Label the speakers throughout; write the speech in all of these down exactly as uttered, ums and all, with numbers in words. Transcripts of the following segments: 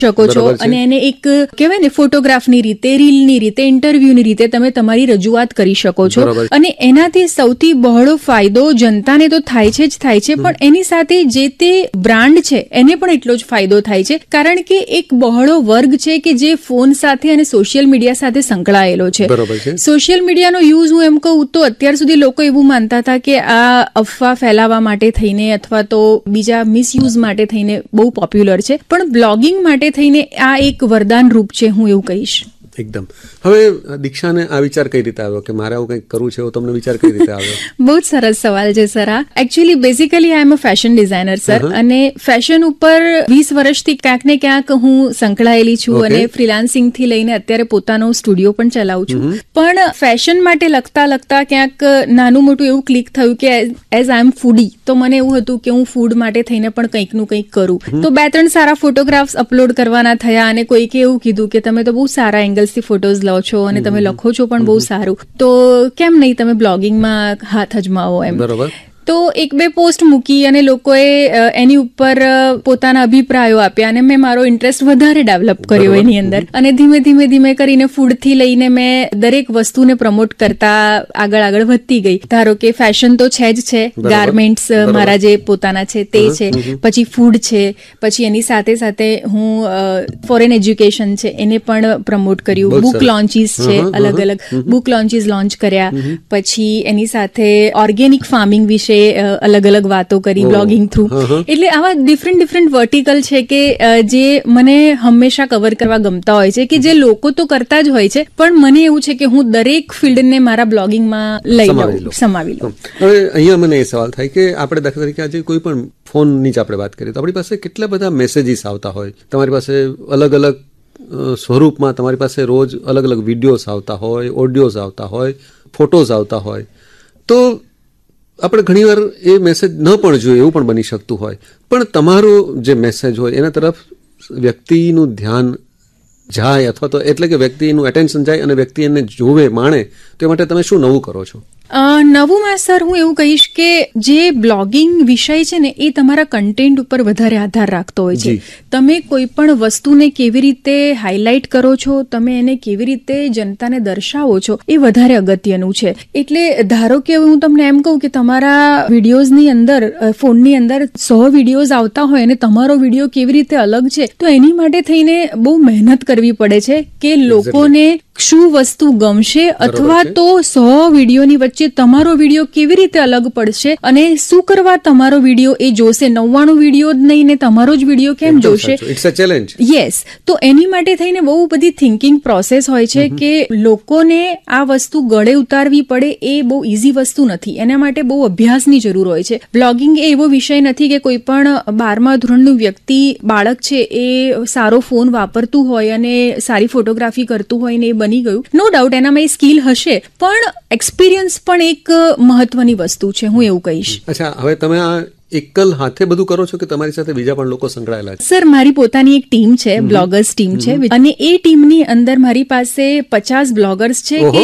Speaker 1: શકો છો અને એને એક કહેવાય ને ફોટોગ્રાફની રીતે, રીલની રીતે, ઇન્ટરવ્યુની રીતે તમે તમારી રજૂઆત કરી શકો છો. અને એનાથી સૌથી બહોળો ફાયદો જનતાને તો થાય છે જ થાય છે, પણ એની સાથે જે તે બ્રાન્ડ છે એને પણ એટલો જ ફાયદો થાય છે, કારણ કે એક બહોળો વર્ગ છે કે જે ફોન સાથે અને સોશિયલ મીડિયા સાથે સંકળાયેલો છે. સોશિયલ મીડિયાનો યુઝ હું એમ કહું તો અત્યાર સુધી લોકો એવું માનતા હતા કે આ અફવા ફેલાવવા માટે થઈને અથવા તો બીજા મિસયુઝ માટે થઈને બહુ પોપ્યુલર છે, પણ બ્લોગિંગ માટે થઈને આ એક વરદાન રૂપ છે, હું એવું કહીશ.
Speaker 2: એકદમ. હવે દીક્ષાને આ વિચાર કઈ રીતે આવ્યો કે મારે આવું કંઈક કરવું છે, એવો તમને વિચાર કઈ રીતે આવ્યો?
Speaker 1: બહુ જ સરસ સવાલ છે સર. આ એકચ્યુઅલી બેઝિકલી આઈ એમ અ ફેશન ડિઝાઇનર સર, અને ફેશન ઉપર વીસ વર્ષથી ક્યાંક ને ક્યાંક હું સંકળાયેલી છું અને ફ્રીલાન્સિંગ થી લઈને અત્યારે પોતાનો સ્ટુડિયો પણ ચલાવું છું. પણ ફેશન માટે લખતા લખતા ક્યાંક નાનું મોટું એવું ક્લિક થયું કે એઝ આઈ એમ ફૂડી, તો મને એવું હતું કે હું ફૂડ માટે થઈને પણ કંઈક નું કંઈક કરું. તો બે ત્રણ સારા ફોટોગ્રાફ્સ અપલોડ કરવાના થયા અને કોઈકે એવું કીધું કે તમે તો બહુ સારા એંગલ થી ફોટોઝ લો છો અને તમે લખો છો પણ બહુ સારું, તો કેમ નહીં તમે બ્લોગિંગમાં હાથ અજમાવો એમ.
Speaker 2: બરોબર.
Speaker 1: તો એક બે પોસ્ટ મૂકી અને લોકોએ એની ઉપર પોતાના અભિપ્રાયો આપ્યા અને મેં મારો ઇન્ટરેસ્ટ વધારે ડેવલપ કર્યો એની અંદર, અને ધીમે ધીમે ધીમે કરીને ફૂડથી લઈને મેં દરેક વસ્તુને પ્રમોટ કરતા આગળ આગળ વધતી ગઈ. ધારો કે ફેશન તો છે જ છે, ગાર્મેન્ટ્સ મારા જે પોતાના છે તે છે, પછી ફૂડ છે, પછી એની સાથે સાથે હું ફોરેન એજ્યુકેશન છે એને પણ પ્રમોટ કર્યું, બુક લોન્ચીસ છે, અલગ અલગ બુક લોન્ચીસ લોન્ચ કર્યા, પછી એની સાથે ઓર્ગેનિક ફાર્મિંગ વિશે અલગ અલગ વાતો કરી બ્લોગિંગ થ્રુ. એટલે આવા ડિફરન્ટ ડિફરન્ટ વર્ટિકલ છે કે જે મને હંમેશા કવર કરવા ગમતા હોય છે, કે જે લોકો તો કરતા જ હોય છે, પણ મને એવું છે કે હું દરેક ફિલ્ડને મારા બ્લોગિંગમાં લઈ લઉં, સમાવી લઉં.
Speaker 2: હવે અહીંયા મને એ સવાલ થાય કે આપણે દાખલા તરીકે આજે કોઈ પણ ફોનની જ આપણે વાત કરીએ તો આપણી પાસે કેટલા બધા મેસેજીસ આવતા હોય, તમારી પાસે અલગ અલગ સ્વરૂપમાં તમારી પાસે રોજ અલગ અલગ વિડીયોઝ આવતા હોય, ઓડિયોઝ આવતા હોય, ફોટોઝ આવતા હોય, તો આપણે ઘણીવાર એ મેસેજ ન પણ જોઈએ એવું પણ બની શકતું હોય, પણ તમારો જે મેસેજ હોય એના તરફ વ્યક્તિનું ધ્યાન જાય અથવા તો એટલે કે વ્યક્તિનું એટેન્શન જાય અને વ્યક્તિ એને જોવે, માણે, તો એ માટે તમે શું નવું કરો છો?
Speaker 1: નવુંમાં સર હું એવું કહીશ કે જે બ્લોગિંગ વિષય છે ને એ તમારા કન્ટેન્ટ ઉપર વધારે આધાર રાખતો હોય છે. તમે કોઈ પણ વસ્તુને કેવી રીતે હાઇલાઇટ કરો છો, તમે એને કેવી રીતે જનતાને દર્શાવો છો, એ વધારે અગત્યનું છે. એટલે ધારો કે હું તમને એમ કહું કે તમારા વિડીયોઝની અંદર, ફોનની અંદર સો વિડીયોઝ આવતા હોય અને તમારો વિડીયો કેવી રીતે અલગ છે, તો એની માટે થઈને બહુ મહેનત કરવી પડે છે કે લોકોને શું વસ્તુ ગમશે, અથવા તો સો વિડીયોની વચ્ચે તમારો વિડીયો કેવી રીતે અલગ પડશે અને શું કરવા તમારો વિડીયો એ જોશે. નવ્વાણું વિડીયો જ નહીં ને તમારો જ વિડીયો કેમ જોશે?
Speaker 2: It's a challenge.
Speaker 1: યસ. તો એની માટે થઈને બહુ બધી થિંકિંગ પ્રોસેસ હોય છે કે લોકોને આ વસ્તુ ગળે ઉતારવી પડે એ બહુ ઇઝી વસ્તુ નથી. એના માટે બહુ અભ્યાસની જરૂર હોય છે. બ્લોગિંગ એ એવો વિષય નથી કે કોઈ પણ બારમા ધોરણનું વ્યક્તિ, બાળક છે, એ સારો ફોન વાપરતું હોય અને સારી ફોટોગ્રાફી કરતું હોય ને એ બની ગયું. નો ડાઉટ એનામાં એ સ્કિલ હશે, પણ એક્સપિરિયન્સ પણ એક મહત્વની વસ્તુ છે, હું એવું કહીશ.
Speaker 2: અચ્છા, હવે તમે આ એકલ હાથે બધું કરો છો કે તમારી સાથે બીજા પણ લોકો સંકળાયેલા છે?
Speaker 1: સર, મારી પોતાની એક ટીમ છે, બ્લોગર્સ ટીમ છે, અને એ ટીમની અંદર મારી પાસે પચાસ બ્લોગર્સ છે કે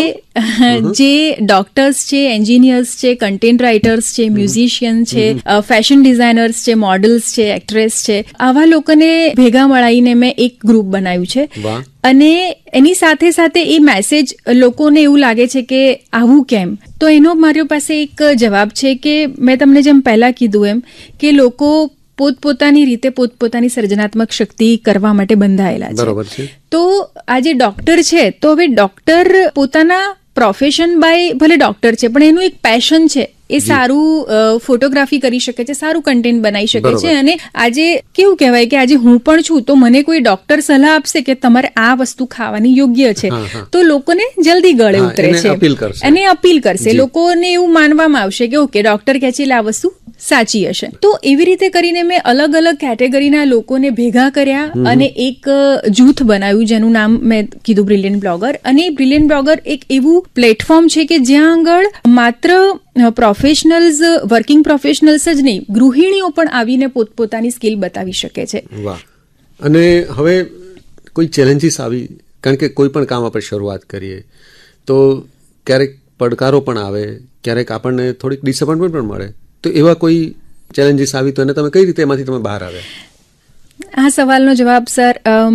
Speaker 1: જે ડોક્ટર્સ છે, એન્જિનિયર્સ છે, કન્ટેન્ટ રાઇટર્સ છે, મ્યુઝિશિયન છે, ફેશન ડિઝાઇનર્સ છે, મોડલ્સ છે, એક્ટ્રેસ છે, આવા લોકોને ભેગા મળાઈને મેં એક ગ્રુપ બનાવ્યું છે. અને એની સાથે સાથે એ મેસેજ લોકોને એવું લાગે છે કે આવું કેમ, તો એનો મારી પાસે એક જવાબ છે કે મેં તમને જેમ પહેલા કીધું એમ કે લોકો પોતપોતાની રીતે પોતપોતાની સર્જનાત્મક શક્તિ કરવા માટે બંધાયેલા છે. તો આ જે ડોક્ટર છે, તો હવે ડોક્ટર પોતાના પ્રોફેશન બાય ભલે ડોક્ટર છે, પણ એનું એક પેશન છે, એ સારું ફોટોગ્રાફી કરી શકે છે, સારું કન્ટેન્ટ બનાવી શકે છે. અને આજે કેવું કહેવાય કે આજે હું પણ છું, તો મને કોઈ ડોક્ટર સલાહ આપશે કે તમારે આ વસ્તુ ખાવાની યોગ્ય છે, તો લોકોને જલ્દી ગળે ઉતરે છે અને અપીલ કરશે. લોકોને એવું માનવામાં આવશે કે ઓકે, ડોક્ટર કહે છે એટલે આ વસ્તુ સાચી હશે. તો એવી રીતે કરીને મેં અલગ અલગ કેટેગરીના લોકોને ભેગા કર્યા અને એક જૂથ બનાવ્યું જેનું નામ મેં કીધું બ્રિલિયન્ટ બ્લોગર. અને બ્રિલિયન્ટ બ્લોગર એક એવું પ્લેટફોર્મ છે કે જ્યાં આગળ માત્ર પ્રોફેશનલ્સ, વર્કિંગ પ્રોફેશનલ્સ જ નહીં, ગૃહિણીઓ પણ આવીને પોતપોતાની સ્કિલ બતાવી શકે છે.
Speaker 2: વાહ. અને હવે કોઈ ચેલેન્જીસ આવી, કારણ કે કોઈ પણ કામ આપણે શરૂઆત કરીએ તો ક્યારેક પડકારો પણ આવે, ક્યારેક આપણને થોડીક ડિસઅપોઇન્ટમેન્ટ પણ મળે, તો એવા કોઈ ચેલેન્જીસ આવી તો એને તમે કઈ રીતે એમાંથી તમે બહાર આવ્યા?
Speaker 1: આ સવાલનો જવાબ સર